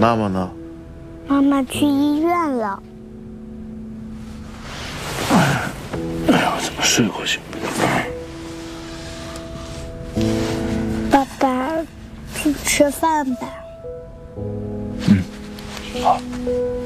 妈妈呢？ 妈妈去医院了。 哎呀，怎么睡过去？ 爸爸，去吃饭吧。 好。